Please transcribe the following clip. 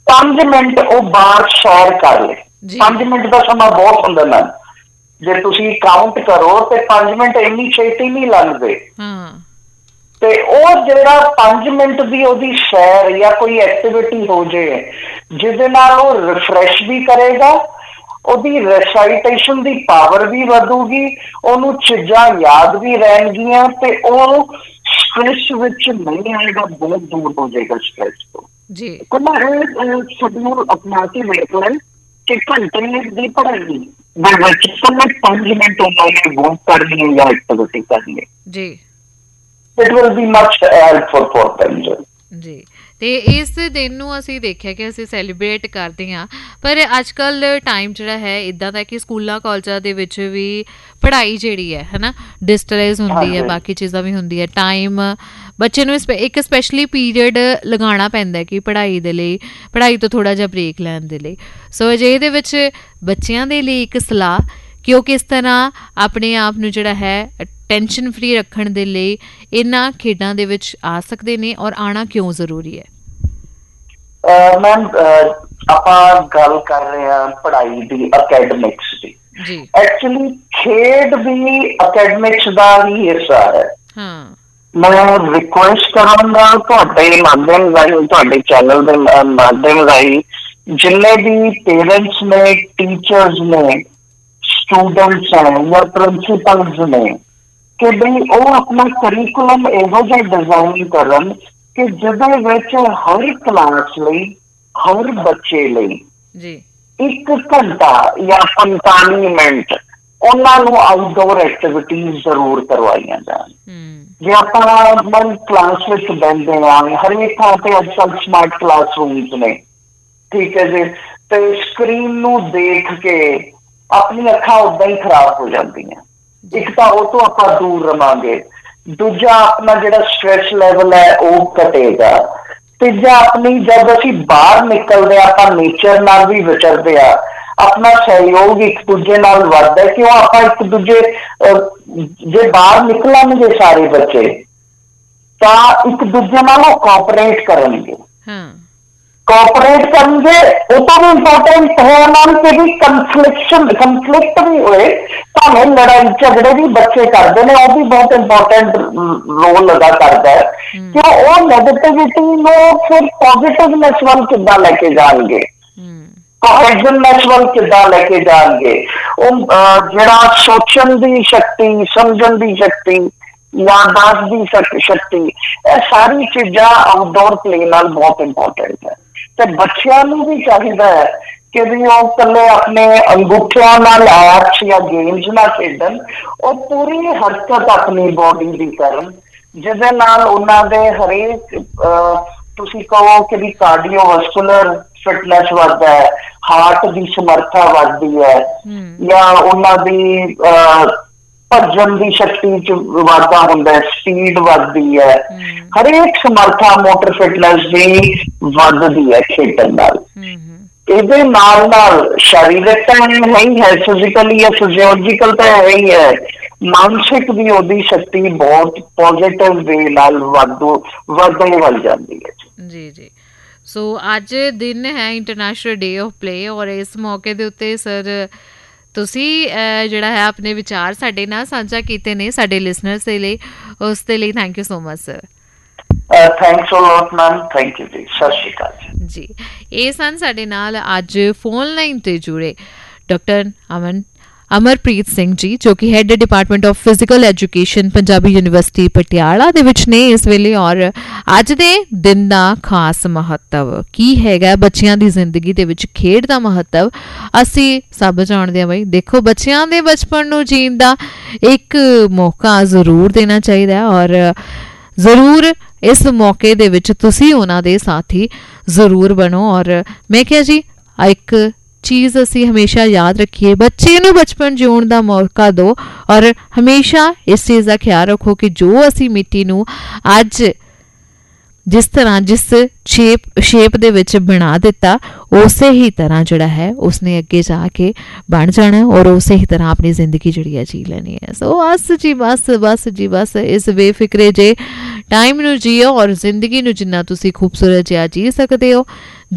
5 minute ਉਹ ਬਾਹਰ ਸੈਰ ਕਰ ਲੈ। 5 ਮਿੰਟ ਦਾ ਸਮਾਂ ਬਹੁਤ ਹੁੰਦਾ ਮੈਮ, ਜੇ ਤੁਸੀਂ ਕਾਊਂਟ ਕਰੋ ਤੇ 5 ਮਿੰਟ ਇੰਨੀ ਛੇਤੀ ਨਹੀਂ ਲੰਘਦੇ। ਤੇ ਉਹ ਜਿਹੜਾ 5 ਮਿੰਟ ਦੀ ਉਹਦੀ ਸੈਰ ਜਾਂ ਕੋਈ ਐਕਟੀਵਿਟੀ ਹੋ ਜੇ ਜਿਹਦੇ ਨਾਲ ਉਹ ਰਿਫਰੈਸ਼ ਵੀ ਕਰੇਗਾ, ਉਹਦੀ ਰੈਸਾਈਟੇਸ਼ਨ ਦੀ ਪਾਵਰ ਵੀ ਵਧੂਗੀ, ਉਹਨੂੰ ਚੀਜ਼ਾਂ ਯਾਦ ਵੀ ਰਹਿਣਗੀਆਂ ਤੇ ਉਹ ਸਟ੍ਰੈਸ ਵਿੱਚ ਨਹੀਂ ਆਏਗਾ, ਬਹੁਤ ਦੂਰ ਹੋ ਜਾਏਗਾ ਸਟ੍ਰੈਸ ਤੋਂ। ਜੀ ਸ਼ਡਿਊਲ ਅਪਣਾ ਕੇ ਵੇਖ ਲੈਣ ਕਿ ਘੰਟੇ ਦੀ ਪੜ੍ਹਾਈ ਦੇ ਵਿੱਚ 5 ਮਿੰਟ ਉਹਨਾਂ ਨੇ ਵੋਕ ਕਰਨੀ ਹੈ ਜਾਂ ਐਕਟੀਵਿਟੀ ਕਰਨੀ ਹੈ ਜੀ। It will be much helpful for them ਜੀ। ਤੇ ਇਸ ਦਿਨ ਨੂੰ ਅਸੀਂ ਦੇਖਿਆ ਕਿ ਅਸੀਂ ਸੈਲੀਬ੍ਰੇਟ ਕਰਦੇ ਹਾਂ, ਪਰ ਅੱਜ ਕੱਲ੍ਹ ਟਾਈਮ ਜਿਹੜਾ ਹੈ ਇੱਦਾਂ ਦਾ ਕਿ ਸਕੂਲਾਂ ਕਾਲਜਾਂ ਦੇ ਵਿੱਚ ਵੀ ਪੜ੍ਹਾਈ ਜਿਹੜੀ ਹੈ ਨਾ ਡਿਜੀਟਲਾਈਜ਼ ਹੁੰਦੀ ਹੈ, ਬਾਕੀ ਚੀਜ਼ਾਂ ਵੀ ਹੁੰਦੀ ਹੈ। ਟਾਈਮ ਬੱਚੇ ਨੂੰ ਇੱਕ ਸਪੈਸ਼ਲੀ ਪੀਰੀਅਡ ਲਗਾਉਣਾ ਪੈਂਦਾ ਕਿ ਪੜ੍ਹਾਈ ਦੇ ਲਈ, ਪੜ੍ਹਾਈ ਤੋਂ ਥੋੜ੍ਹਾ ਜਿਹਾ ਬ੍ਰੇਕ ਲੈਣ ਦੇ ਲਈ। ਸੋ ਅਜਿਹੇ ਦੇ ਵਿੱਚ ਬੱਚਿਆਂ ਦੇ ਲਈ ਇੱਕ ਸਲਾਹ ਕਿ ਉਹ ਕਿਸ ਤਰ੍ਹਾਂ ਆਪਣੇ ਆਪ ਨੂੰ ਜਿਹੜਾ ਹੈ ਟੈਨਸ਼ਨ ਫਰੀ ਰੱਖਣ ਦੇ ਲਈ ਇਹਨਾਂ ਖੇਡਾਂ ਦੇ ਵਿੱਚ ਆ ਸਕਦੇ ਨੇ ਔਰ ਆਉਣਾ ਕਿਉਂ ਜ਼ਰੂਰੀ ਹੈ? ਮੈਮ ਆਪਾਂ ਗੱਲ ਕਰ ਰਹੇ ਹਾਂ ਪੜ੍ਹਾਈ ਦੀ, ਅਕੈਡਮਿਕਸ ਦੀ। ਐਕਚੁਅਲੀ ਖੇਡ ਵੀ ਅਕੈਡਮਿਕਸ ਦਾ ਹੀ ਹਿੱਸਾ ਹੈ। ਮੈਂ ਰਿਕੁਐਸਟ ਕਰਾਂਗਾ ਤੁਹਾਡੇ ਮਾਧਿਅਮ ਰਾਹੀਂ, ਤੁਹਾਡੇ ਚੈਨਲ ਦੇ ਮਾਧਿਅਮ ਰਾਹੀਂ ਜਿੰਨੇ ਵੀ ਪੇਰੈਂਟਸ ਨੇ, ਟੀਚਰਸ ਨੇ, ਸਟੂਡੈਂਟਸ ਹੈ ਜਾਂ ਪ੍ਰਿੰਸੀਪਲਸ ਨੇ, ਕਿ ਬਈ ਉਹ ਆਪਣਾ ਕਰਿਕੂਲਮ ਇਹੋ ਜਿਹਾ ਡਿਜ਼ਾਈਨ ਕਰਨ ਕਿ ਜਿਹਦੇ ਵਿੱਚ ਹਰ ਕਲਾਸ ਲਈ, ਹਰ ਬੱਚੇ ਲਈ 1 ਘੰਟਾ ਜਾਂ 45 ਮਿੰਟ ਉਹਨਾਂ ਨੂੰ ਆਊਟਡੋਰ ਐਕਟੀਵਿਟੀਜ਼ ਜ਼ਰੂਰ ਕਰਵਾਈਆਂ ਜਾਣ। ਜੇ ਆਪਾਂ ਕਲਾਸ ਵਿੱਚ ਬਹਿੰਦੇ ਹਾਂ, ਹਰੇਕ ਥਾਂ ਤੇ ਅੱਜ ਕੱਲ੍ਹ ਸਮਾਰਟ ਕਲਾਸਰੂਮਸ ਨੇ, ਠੀਕ ਹੈ ਜੀ, ਤੇ ਸਕਰੀਨ ਨੂੰ ਦੇਖ ਕੇ ਆਪਣੀ ਅੱਖਾਂ ਉੱਦਾਂ ਹੀ ਖਰਾਬ ਹੋ ਜਾਂਦੀਆਂ। ਇੱਕ ਤਾਂ ਉਹ ਤੋਂ ਆਪਾਂ ਦੂਰ ਰਵਾਂਗੇ, ਦੂਜਾ ਆਪਣਾ ਜਿਹੜਾ ਸਟ੍ਰੈਸ ਲੈਵਲ ਹੈ ਉਹ ਘਟੇਗਾ, ਤੀਜਾ ਆਪਣੀ ਜਦ ਅਸੀਂ ਬਾਹਰ ਨਿਕਲਦੇ ਹਾਂ, ਆਪਾਂ ਨੇਚਰ ਨਾਲ ਵੀ ਵਿਚਰਦੇ ਆ, ਆਪਣਾ ਸਹਿਯੋਗ ਇੱਕ ਦੂਜੇ ਨਾਲ ਵੱਧਦਾ। ਕਿਉਂ? ਆਪਾਂ ਇੱਕ ਦੂਜੇ ਜੇ ਬਾਹਰ ਨਿਕਲਣਗੇ ਸਾਰੇ ਬੱਚੇ ਤਾਂ ਇੱਕ ਦੂਜੇ ਨਾਲ ਉਹ ਕੋਆਪਰੇਟ ਕਰਨਗੇ। ਕੋਆਪਰੇਟ ਕਰਨਗੇ, ਉਹ ਤੋਂ ਵੀ ਇੰਪੋਰਟੈਂਟ ਹੈ ਮੈਮ ਕਿ ਵੀ ਕੰਫਲਿਕਟ ਵੀ ਹੋਏ, ਭਾਵੇਂ ਲੜਾਈ ਝਗੜੇ ਵੀ ਬੱਚੇ ਕਰਦੇ ਨੇ, ਉਹ ਵੀ ਬਹੁਤ ਇੰਪੋਰਟੈਂਟ ਰੋਲ ਅਦਾ ਕਰਦਾ ਹੈ ਕਿ ਉਹ ਨੈਗੇਟਿਵਿਟੀ ਨੂੰ ਫਿਰ ਪੋਜ਼ਿਟਿਵਨੈਸ ਵੱਲ ਕਿੱਦਾਂ ਲੈ ਕੇ ਜਾਣਗੇ, ਕੋਹੈਜ਼ਨੈਸ ਵੱਲ ਕਿੱਦਾਂ ਲੈ ਕੇ ਜਾਣਗੇ। ਉਹ ਜਿਹੜਾ ਸੋਚਣ ਦੀ ਸ਼ਕਤੀ, ਸਮਝਣ ਦੀ ਸ਼ਕਤੀ, ਯਾਦਾਸ਼ਤ ਦੀ ਸ਼ਕਤੀ, ਇਹ ਸਾਰੀ ਚੀਜ਼ਾਂ ਆਊਟਡੋਰ ਪਲੇ ਨਾਲ ਬਹੁਤ ਇੰਪੋਰਟੈਂਟ ਹੈ। ਤੇ ਬੱਚਿਆਂ ਨੂੰ ਵੀ ਚਾਹੀਦਾ ਹੈ ਕਿ ਵੀ ਉਹ ਇਕੱਲੇ ਆਪਣੇ ਅੰਗੂਠਿਆਂ ਨਾਲ ਆਰਟਸ ਜਾਂ ਗੇਮਸ ਨਾ ਖੇਡਣ, ਉਹ ਪੂਰੀ ਹਰਕਤ ਆਪਣੀ ਬੋਡੀ ਦੀ ਕਰਨ, ਜਿਹਦੇ ਨਾਲ ਉਹਨਾਂ ਦੇ ਹਰੇਕ ਤੁਸੀਂ ਕਹੋ ਕਿ ਵੀ ਕਾਰਡੀਓਵੈਸਕੂਲਰ ਫਿਟਨੈਸ ਵੱਧਦਾ ਹੈ, ਹਾਰਟ ਦੀ ਸਮਰੱਥਾ ਵੱਧਦੀ ਹੈ, ਜਾਂ ਉਹਨਾਂ ਦੀ ਭੱਜਣ ਦੀ ਸ਼ਕਤੀ ਚ ਵਾਧਾ ਹੁੰਦਾ ਹੈ, ਸਪੀਡ ਵੱਧਦੀ ਹੈ, ਹਰੇਕ ਸਮਰੱਥਾ ਮੋਟਰ ਫਿਟਨੈਸ ਦੀ ਵੱਧਦੀ ਹੈ ਖੇਡਣ ਨਾਲ। ਇਹਦੇ ਨਾਲ ਨਾਲ ਸਰੀਰਕ ਤਾਂ ਹੈ ਹੀ ਹੈ, ਫਿਜ਼ੀਕਲੀ ਜਾਂ ਫਿਜ਼ੀਓਲੋਜੀਕਲ ਤਾਂ ਹੈ ਹੀ ਹੈ, ਮਾਨਸਿਕ ਵੀ ਉਹਦੀ ਸ਼ਕਤੀ ਬਹੁਤ ਪੋਜ਼ਿਟਿਵ ਵੇ ਨਾਲ ਵੱਧਣ ਵੱਲ ਜਾਂਦੀ ਹੈ। ਜੀ ਜੀ। ਸੋ ਅੱਜ ਦਿਨ ਹੈ ਇੰਟਰਨੈਸ਼ਨਲ ਡੇ ਆਫ ਪਲੇ, ਔਰ ਇਸ ਮੌਕੇ ਦੇ ਉੱਤੇ ਸਰ ਤੁਸੀਂ ਜਿਹੜਾ ਹੈ ਆਪਣੇ ਵਿਚਾਰ ਸਾਡੇ ਨਾਲ ਸਾਂਝਾ ਕੀਤੇ ਨੇ ਸਾਡੇ ਲਿਸਨਰਸ ਦੇ ਲਈ, ਉਸ ਦੇ ਲਈ thank you so much sir. Thanks a lot ma'am, thank you ਜੀ, ਸਤਿ ਸ਼੍ਰੀ ਅਕਾਲ ਜੀ। ਇਹ ਸਨ ਸਾਡੇ ਨਾਲ ਅੱਜ ਫੋਨ ਲਾਈਨ ਤੇ ਜੁੜੇ ਡਾਕਟਰ ਅਮਰਪ੍ਰੀਤ ਸਿੰਘ ਜੀ, ਜੋ ਕਿ head department of physical education Punjabi university Patiala ਦੇ ਵਿੱਚ ਨੇ ਇਸ ਵੇਲੇ। ਔਰ ਅੱਜ ਦੇ ਦਿਨ ਦਾ ਖਾਸ ਮਹੱਤਵ ਕੀ ਹੈਗਾ, ਬੱਚਿਆਂ ਦੀ ਜ਼ਿੰਦਗੀ ਦੇ ਵਿੱਚ ਖੇਡ ਦਾ ਮਹੱਤਵ ਅਸੀਂ ਸਭ ਜਾਣਦੇ ਹਾਂ। ਬਈ ਦੇਖੋ, ਬੱਚਿਆਂ ਦੇ ਬਚਪਨ ਨੂੰ ਜੀਣ ਦਾ ਇੱਕ ਮੌਕਾ ਜ਼ਰੂਰ ਦੇਣਾ ਚਾਹੀਦਾ, ਔਰ ਜ਼ਰੂਰ ਇਸ ਮੌਕੇ ਦੇ ਵਿੱਚ ਤੁਸੀਂ ਉਹਨਾਂ ਦੇ ਸਾਥੀ ਜ਼ਰੂਰ ਬਣੋ। ਔਰ ਮੈਂ ਕਿਹਾ ਜੀ, ਇੱਕ ਚੀਜ਼ ਅਸੀਂ ਹਮੇਸ਼ਾ ਯਾਦ ਰੱਖੀਏ, ਬੱਚੇ ਨੂੰ ਬਚਪਨ ਜਿਉਣ ਦਾ ਮੌਕਾ ਦਿਓ, ਔਰ ਹਮੇਸ਼ਾ ਇਸ ਚੀਜ਼ ਦਾ ਖਿਆਲ ਰੱਖੋ ਕਿ ਜੋ ਅਸੀਂ ਮਿੱਟੀ ਨੂੰ ਅੱਜ ਜਿਸ ਤਰ੍ਹਾਂ ਜਿਸ ਸ਼ੇਪ ਦੇ ਵਿੱਚ ਬਣਾ ਦਿੱਤਾ, ਉਸੇ ਹੀ ਤਰ੍ਹਾਂ ਜਿਹੜਾ ਹੈ ਉਸਨੇ ਅੱਗੇ ਜਾ ਕੇ ਬਣ ਜਾਣਾ, ਔਰ ਉਸੇ ਹੀ ਤਰ੍ਹਾਂ ਆਪਣੀ ਜ਼ਿੰਦਗੀ ਜਿਹੜੀ ਹੈ ਜੀ ਲੈਣੀ ਹੈ। ਸੋ ਬਸ ਜੀ ਬਸ ਇਸ ਬੇਫਿਕਰੇ ਜੇ ਟਾਈਮ ਨੂੰ ਜੀਓ, ਔਰ ਜ਼ਿੰਦਗੀ ਨੂੰ ਜਿੰਨਾ ਤੁਸੀਂ ਖੂਬਸੂਰਤ ਜਿਹਾ ਜੀ ਸਕਦੇ ਹੋ